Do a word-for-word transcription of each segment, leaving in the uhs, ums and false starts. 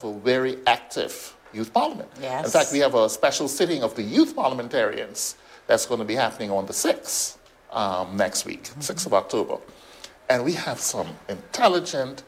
a very active youth parliament. Yes. In fact, we have a special sitting of the youth parliamentarians that's going to be happening on the sixth um, next week, mm-hmm. sixth of October. And we have some intelligent,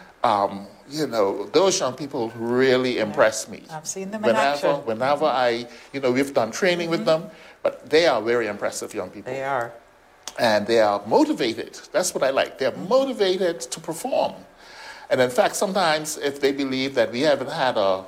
um, you know, those young people really impress me. I've seen them whenever, in action. Whenever I, you know, we've done training mm-hmm. with them, but they are very impressive young people. They are. And they are motivated. That's what I like. They're mm-hmm. motivated to perform. And in fact, sometimes if they believe that we haven't had a,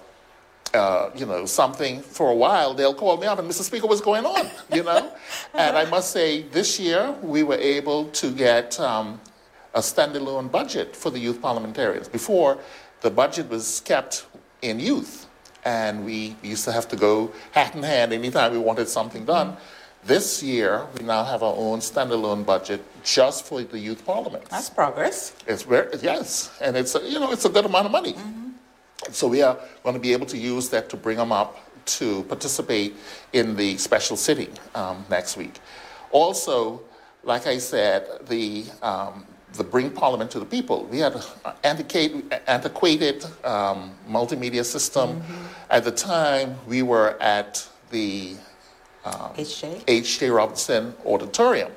uh, you know, something for a while, they'll call me up and, Mister Speaker, what's going on, you know? And I must say, this year, we were able to get um, a standalone budget for the youth parliamentarians. Before, the budget was kept in youth, and we used to have to go hat in hand anytime we wanted something done. This year, we now have our own standalone budget just for the youth parliaments. That's progress. It's very, yes, and it's a, you know, it's a good amount of money. Mm-hmm. So we are going to be able to use that to bring them up to participate in the special sitting um, next week. Also, like I said, the um, the Bring Parliament to the People. We had an antiquated, antiquated um, multimedia system. Mm-hmm. At the time, we were at the um, H J H J Robinson Auditorium,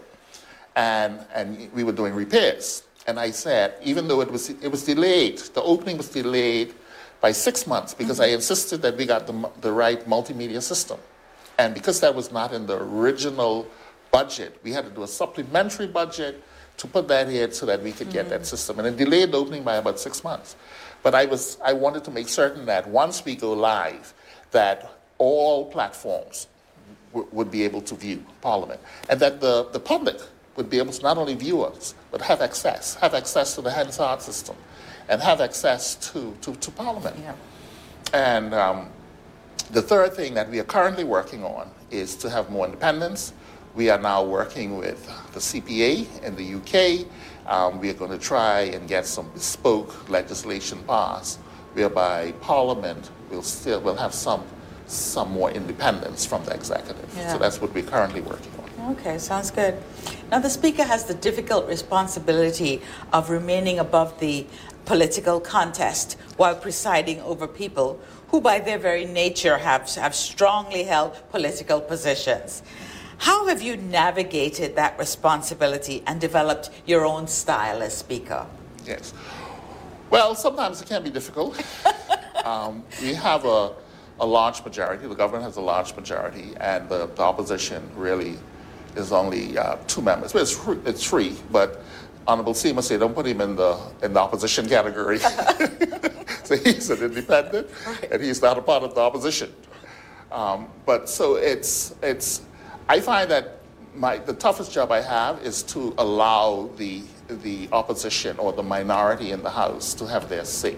and and we were doing repairs. And I said, even though it was it was delayed, the opening was delayed by six months because mm-hmm. I insisted that we got the the right multimedia system, and because that was not in the original budget, we had to do a supplementary budget to put that in so that we could mm-hmm. get that system, and it delayed the opening by about six months. But I was I wanted to make certain that once we go live, that all platforms w- would be able to view Parliament, and that the, the public would be able to not only view us, but have access, have access to the Hansard system, and have access to, to, to Parliament. Yeah. And um, the third thing that we are currently working on is to have more independence. We are now working with the C P A in the U K. Um, we are going to try and get some bespoke legislation passed, whereby Parliament will still will have some some more independence from the executive. Yeah. So that's what we're currently working on. Okay, sounds good. Now, the Speaker has the difficult responsibility of remaining above the political contest while presiding over people who, by their very nature, have, have strongly held political positions. How have you navigated that responsibility and developed your own style as Speaker? Yes. Well, sometimes it can be difficult. um, we have a, a large majority. The government has a large majority, and the, the opposition really is only uh, two members. Well, it's, free, it's free, but Honorable Seamer said, don't put him in the in the opposition category. So he's an independent, right. And he's not a part of the opposition. Um, but so it's it's. I find that my the toughest job I have is to allow the the opposition or the minority in the House to have their say,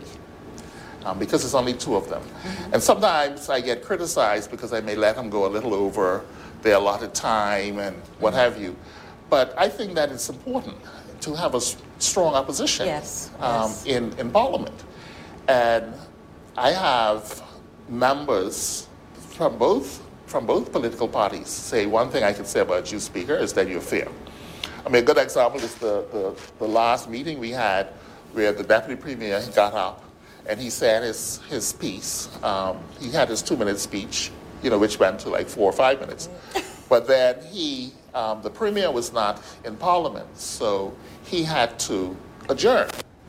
um, because there's only two of them. Mm-hmm. And sometimes I get criticized because I may let them go a little over their allotted time and what mm-hmm. have you. But I think that it's important to have a strong opposition yes, um, yes. in, in Parliament. And I have members from both from both political parties say, one thing I can say about you, Speaker, is that you're fair. I mean, a good example is the, the, the last meeting we had where the Deputy Premier he got up and he said his, his piece. Um, he had his two-minute speech, you know, which went to like four or five minutes. But then he, um, the Premier was not in Parliament, so he had to adjourn.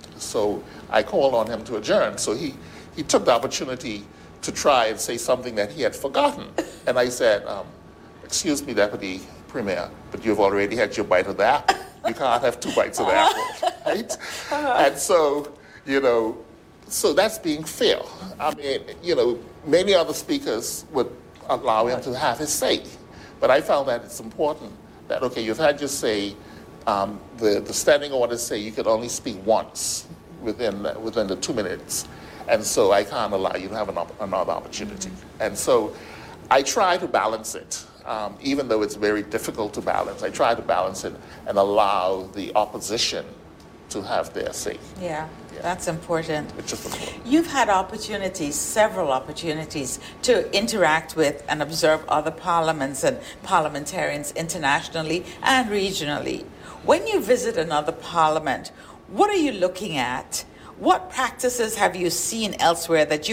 So I called on him to adjourn. So he, he took the opportunity to try and say something that he had forgotten. And I said, um, excuse me, Deputy Premier, but you've already had your bite of the apple. You can't have two bites of the apple, right? And so, you know, so that's being fair. I mean, you know, many other speakers would allow him to have his say. But I found that it's important that, okay, you've had your say. Um, the, the standing orders say you could only speak once within, within the two minutes. And so I can't allow you to have an op- another opportunity. Mm-hmm. And so I try to balance it, um, even though it's very difficult to balance. I try to balance it and allow the opposition to have their say. Yeah, yeah. That's important. It's just important. You've had opportunities, several opportunities, to interact with and observe other parliaments and parliamentarians internationally and regionally. When you visit another parliament, what are you looking at? What practices have you seen elsewhere that you